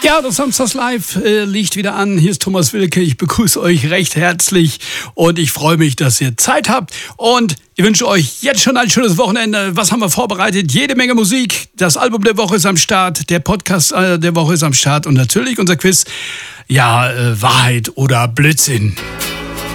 Ja, das Samstags Live liegt wieder an. Hier ist Thomas Wilke. Ich begrüße euch recht herzlich und ich freue mich, dass ihr Zeit habt. Und ich wünsche euch jetzt schon ein schönes Wochenende. Was haben wir vorbereitet? Jede Menge Musik. Das Album der Woche ist am Start. Der Podcast der Woche ist am Start. Und natürlich unser Quiz. Ja, Wahrheit oder Blödsinn.